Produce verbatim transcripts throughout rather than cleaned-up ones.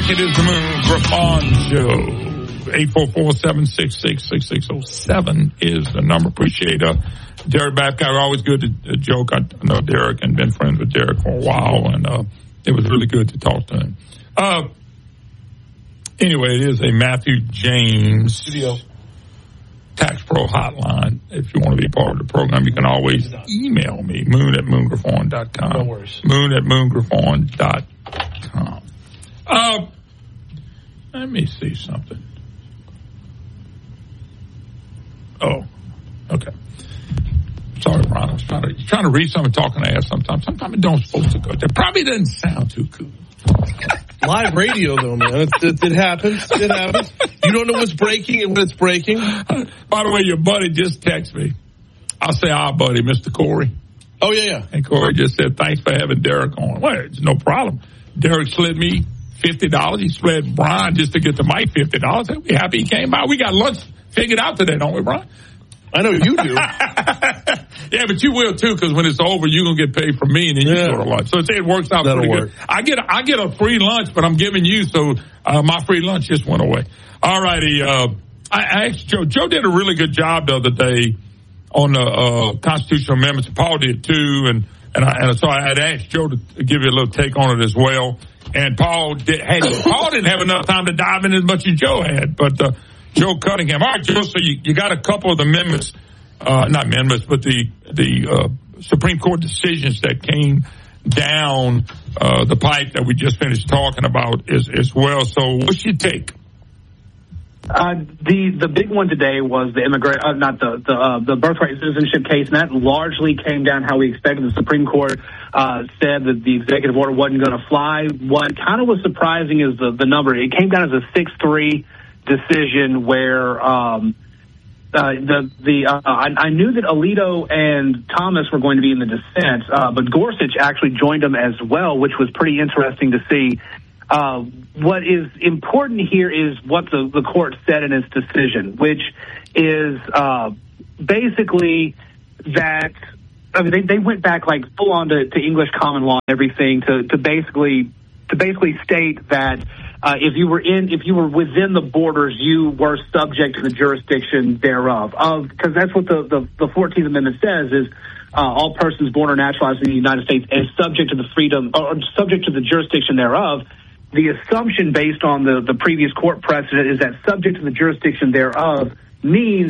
back. It is the Moon Griffon Show. eight four four, seven six six, six six zero seven is the number. Appreciate uh, Derek Babcock. Always good to uh, joke. I know Derek and been friends with Derek for a while, and uh, it was really good to talk to him. Uh, anyway, it is a Matthew James Studio Tax Pro hotline. If you want to be part of the program, you can always email me, moon at moon griffon dot com. No worries. moon at moon griffon dot com. Uh, let me see something. Oh, okay. Sorry, Ron. I was trying to, trying to read something, talking to ass sometimes. Sometimes it don't supposed to go. That probably doesn't sound too cool. Live radio, though, man. It, it, it happens. It happens. You don't know what's breaking and when it's breaking. By the way, your buddy just texted me. I'll say our buddy, Mister Corey. Oh, yeah, yeah. And Corey just said, thanks for having Derek on. Well, it's no problem. Derek slid me fifty dollars. He slid Brian just to get the mic fifty dollars. We happy he came by. We got lunch figured out today, don't we, Brian? I know you do. Yeah, but you will too, because when it's over, you're gonna get paid from me, and then you yeah. go to lunch. So it works out That'll pretty work. good. I get I get a free lunch, but I'm giving you, so uh, my free lunch just went away. All righty. Uh, I, I asked Joe. Joe did a really good job the other day on the uh, constitutional amendments. Paul did too, and and, I, and so I had asked Joe to give you a little take on it as well. And Paul did. Had, Paul didn't have enough time to dive in as much as Joe had, but uh, Joe Cunningham. All right, Joe. So you, you got a couple of the amendments. Uh, not amendments, but the the uh, Supreme Court decisions that came down uh, the pipe that we just finished talking about as, as well. So what's your take? Uh, the the big one today was the immigrant, uh, not the the, uh, the birthright citizenship case, and that largely came down how we expected. The Supreme Court uh, said that the executive order wasn't going to fly. What kind of was surprising is the the number. It came down as a six three decision where. Um, Uh, the the uh, I, I knew that Alito and Thomas were going to be in the dissent, uh, but Gorsuch actually joined them as well, which was pretty interesting to see. Uh, what is important here is what the, the court said in its decision, which is uh, basically that I mean they, they went back like full on to, to English common law and everything to, to basically to basically state that. Uh, if you were in, if you were within the borders, you were subject to the jurisdiction thereof. Of because that's what the, the, the fourteenth Amendment says is uh, all persons born or naturalized in the United States is subject to the freedom or subject to the jurisdiction thereof. The assumption based on the, the previous court precedent is that subject to the jurisdiction thereof means,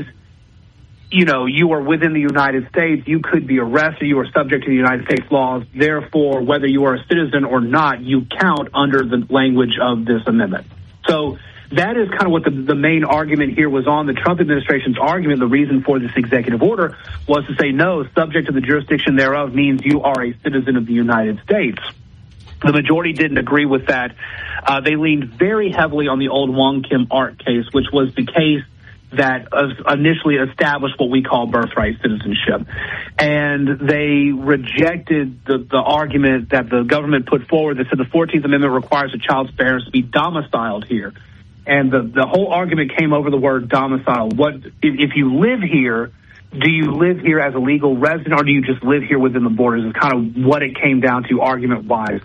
you know, you are within the United States, you could be arrested, you are subject to the United States laws, therefore, whether you are a citizen or not, you count under the language of this amendment. So that is kind of what the, the main argument here was on. The Trump administration's argument, the reason for this executive order was to say, no, subject to the jurisdiction thereof means you are a citizen of the United States. The majority didn't agree with that. Uh, they leaned very heavily on the old Wong Kim Ark case, which was the case that initially established what we call birthright citizenship. And they rejected the, the argument that the government put forward that said the fourteenth Amendment requires a child's parents to be domiciled here. And the, the whole argument came over the word domicile. What if, if you live here, do you live here as a legal resident or do you just live here within the borders is kind of what it came down to argument-wise.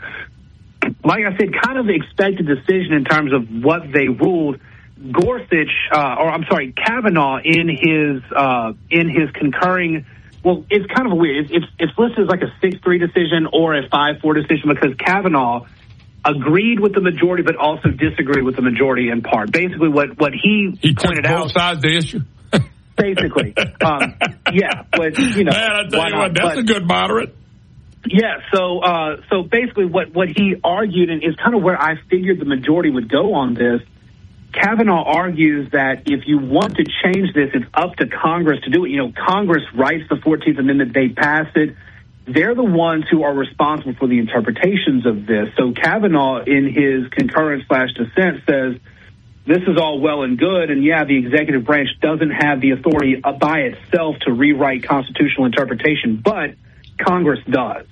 Like I said, kind of the expected decision in terms of what they ruled. Gorsuch, uh, or I'm sorry, Kavanaugh, in his uh, in his concurring, well, it's kind of weird. It's, it's, it's listed as like a six three decision or a five four decision because Kavanaugh agreed with the majority, but also disagreed with the majority in part. Basically, what what he, he pointed took both out, sides of the issue. Basically, um, yeah, but you know, man, I tell why you not? what, that's But, a good moderate. Yeah, so uh, so basically, what what he argued, and is kind of where I figured the majority would go on this. Kavanaugh argues that if you want to change this, it's up to Congress to do it. You know, Congress writes the fourteenth Amendment, they pass it. They're the ones who are responsible for the interpretations of this. So Kavanaugh, in his concurrence slash dissent, says this is all well and good, and yeah, the executive branch doesn't have the authority by itself to rewrite constitutional interpretation, but Congress does.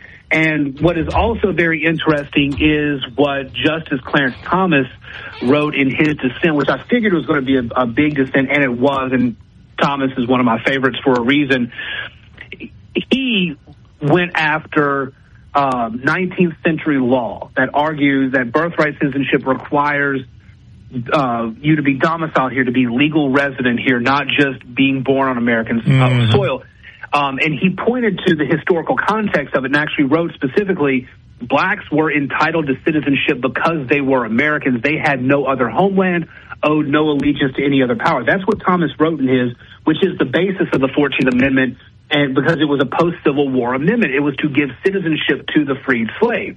And what is also very interesting is what Justice Clarence Thomas wrote in his dissent, which I figured was going to be a, a big dissent, and it was, and Thomas is one of my favorites for a reason. He went after uh, nineteenth century law that argues that birthright citizenship requires uh, you to be domiciled here, to be legal resident here, not just being born on American uh, mm-hmm. soil. Um, and he pointed to the historical context of it and actually wrote specifically, blacks were entitled to citizenship because they were Americans. They had no other homeland, owed no allegiance to any other power. That's what Thomas wrote in his, which is the basis of the fourteenth Amendment, and because it was a post-Civil War amendment. It was to give citizenship to the freed slaves.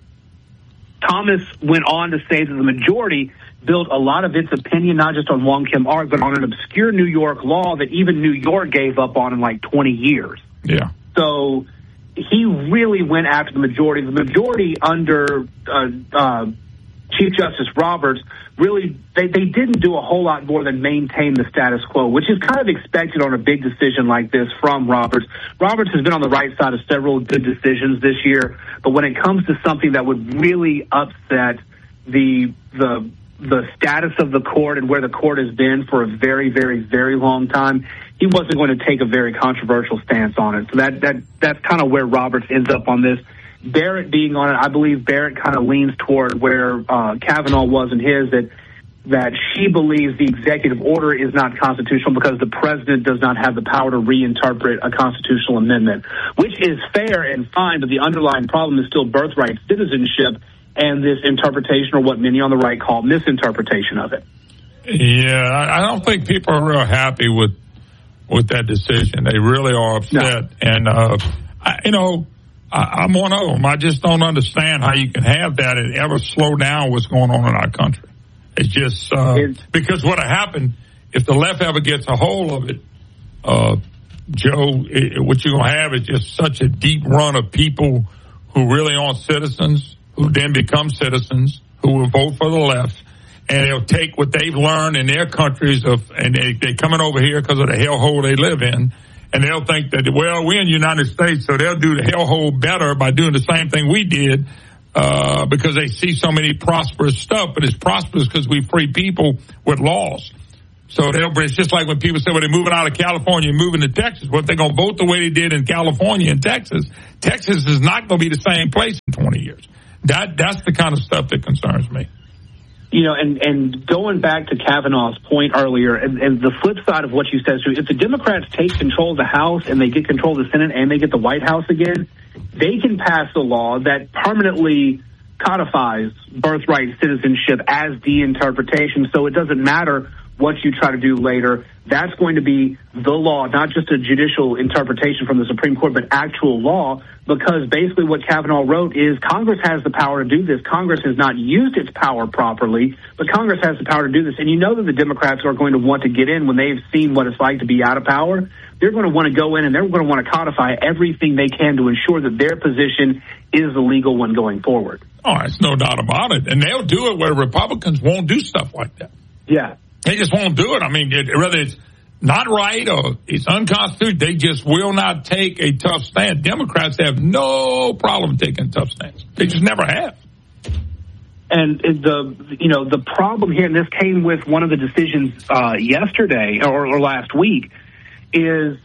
Thomas went on to say that the majority built a lot of its opinion not just on Wong Kim Ark, but on an obscure New York law that even New York gave up on in like twenty years. Yeah. So he really went after the majority. The majority under uh, uh, Chief Justice Roberts really, they, they didn't do a whole lot more than maintain the status quo, which is kind of expected on a big decision like this from Roberts. Roberts has been on the right side of several good decisions this year, but when it comes to something that would really upset the the the status of the court and where the court has been for a very, very, very long time, he wasn't going to take a very controversial stance on it. So that that that's kind of where Roberts ends up on this. Barrett being on it, I believe Barrett kind of leans toward where uh, Kavanaugh was in his, that that she believes the executive order is not constitutional because the president does not have the power to reinterpret a constitutional amendment, which is fair and fine, but the underlying problem is still birthright citizenship and this interpretation, or what many on the right call misinterpretation of it. Yeah, I don't think people are real happy with with that decision. They really are upset. No. And, uh, I, you know, I, I'm one of them. I just don't understand how you can have that and ever slow down what's going on in our country. It's just uh, it's, because what happened, if the left ever gets a hold of it, uh, Joe, it, what you're going to have is just such a deep run of people who really aren't citizens, who then become citizens, who will vote for the left, and they'll take what they've learned in their countries of, and they, they're coming over here because of the hellhole they live in, and they'll think that, well, we're in the United States, so they'll do the hellhole better by doing the same thing we did, uh, because they see so many prosperous stuff, but it's prosperous because we free people with laws. So they'll, it's just like when people say, well, they're moving out of California and moving to Texas. Well, if they're going to vote the way they did in California and Texas, Texas is not going to be the same place in twenty years. That that's the kind of stuff that concerns me. You know, and, and going back to Kavanaugh's point earlier, and, and the flip side of what you said, so if the Democrats take control of the House and they get control of the Senate and they get the White House again, they can pass a law that permanently codifies birthright citizenship as the interpretation, so it doesn't matter what you try to do later. That's going to be the law, not just a judicial interpretation from the Supreme Court, but actual law, because basically what Kavanaugh wrote is Congress has the power to do this. Congress has not used its power properly, but Congress has the power to do this. And you know that the Democrats are going to want to get in when they've seen what it's like to be out of power. They're going to want to go in and they're going to want to codify everything they can to ensure that their position is the legal one going forward. Oh, there's no doubt about it. And they'll do it where Republicans won't do stuff like that. Yeah. They just won't do it. I mean, it, whether it's not right or it's unconstitutional, they just will not take a tough stand. Democrats have no problem taking tough stands. They just never have. And the, you know, the problem here, and this came with one of the decisions uh, yesterday or, or last week, is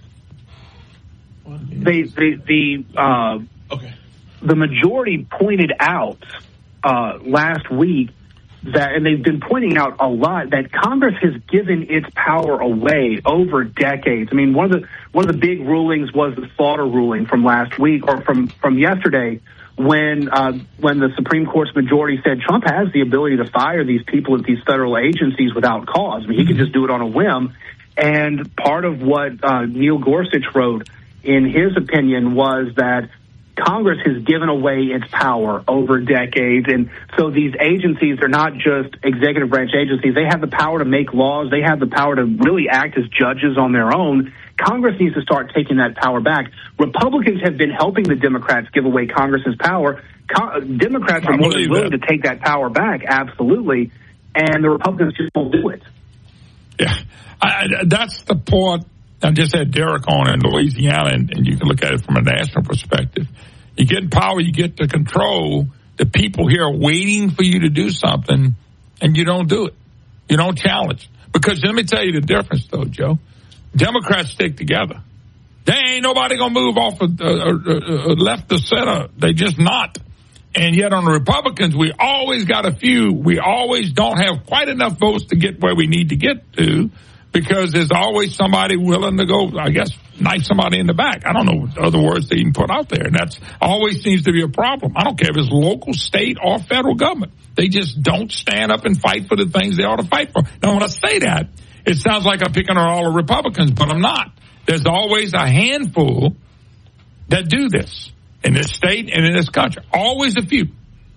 they, they, the uh, okay. the majority pointed out uh, last week that, and they've been pointing out a lot, that Congress has given its power away over decades. I mean, one of the one of the big rulings was the Slaughter ruling from last week, or from from yesterday, when uh, when the Supreme Court's majority said Trump has the ability to fire these people at these federal agencies without cause. I mean, he could just do it on a whim. And part of what uh, Neil Gorsuch wrote in his opinion was that Congress has given away its power over decades, and so these agencies are not just executive branch agencies. They have the power to make laws. They have the power to really act as judges on their own. Congress needs to start taking that power back. Republicans have been helping the Democrats give away Congress's power. Co- Democrats are more than willing that. to take that power back, absolutely, and the Republicans just won't do it. Yeah, I, that's the part. I just had Derek on in Louisiana, and, and you can look at it from a national perspective. You get power, you get to control. The people here are waiting for you to do something, and you don't do it. You don't challenge. Because let me tell you the difference, though, Joe. Democrats stick together. They ain't nobody going to move off of uh, uh, left to center. They just not. And yet on the Republicans, we always got a few. We always don't have quite enough votes to get where we need to get to because there's always somebody willing to go, I guess, knife somebody in the back. I don't know what other words they even put out there. And that's always seems to be a problem. I don't care if it's local, state, or federal government. They just don't stand up and fight for the things they ought to fight for. Now, when I say that, it sounds like I'm picking on all the Republicans, but I'm not. There's always a handful that do this in this state and in this country. Always a few.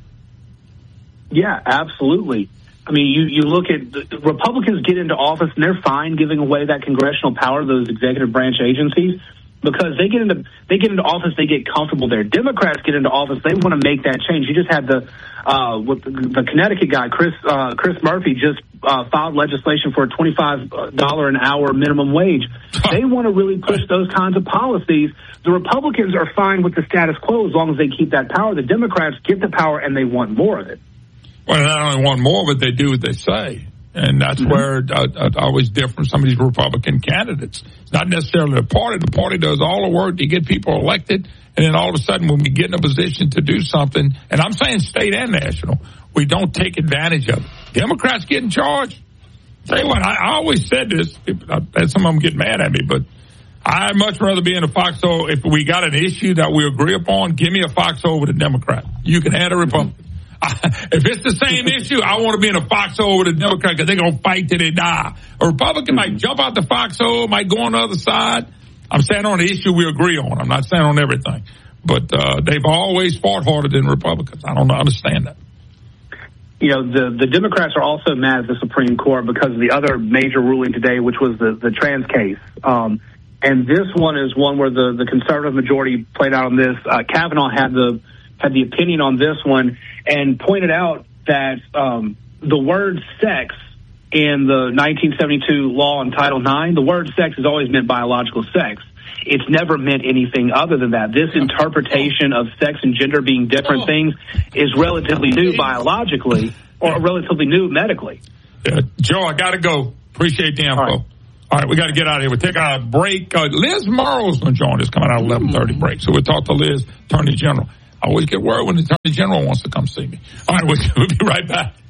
Yeah, absolutely. I mean, you, you look at the Republicans get into office and they're fine giving away that congressional power to those executive branch agencies because they get into they get into office, they get comfortable there. Democrats get into office, they want to make that change. You just had the uh, with the, the Connecticut guy, Chris uh, Chris Murphy, just uh, filed legislation for a twenty-five dollars an hour minimum wage. They want to really push those kinds of policies. The Republicans are fine with the status quo as long as they keep that power. The Democrats get the power and they want more of it. Well, they not only want more, but they do what they say. And that's mm-hmm. where I, I always differ from some of these Republican candidates. It's not necessarily the party. The party does all the work to get people elected. And then all of a sudden, when we get in a position to do something, and I'm saying state and national, we don't take advantage of it. Democrats get in charge. Tell you what, I, I always said this. I had some of them get mad at me, but I'd much rather be in a foxhole. If we got an issue that we agree upon, give me a foxhole with a Democrat. You can add a Republican. If it's the same issue, I want to be in a foxhole with a Democrat because they're going to fight till they die. A Republican might jump out the foxhole, might go on the other side. I'm saying on the issue we agree on. I'm not saying on everything. But uh, they've always fought harder than Republicans. I don't understand that. You know, the, the Democrats are also mad at the Supreme Court because of the other major ruling today, which was the, the trans case. Um, and this one is one where the, the conservative majority played out on this. Uh, Kavanaugh had the had the opinion on this one and pointed out that um, the word sex in the nineteen seventy-two law in Title nine, the word sex has always meant biological sex. It's never meant anything other than that. This interpretation of sex and gender being different things is relatively new biologically or relatively new medically. Uh, Joe, I got to go. Appreciate the info. All right, All right we got to get out of here. We'll take a break. Uh, Liz Murrow's going to join us coming out of eleven thirty break. So we'll talk to Liz, Attorney General. I always get word when the Attorney General wants to come see me. All right, we'll, we'll be right back.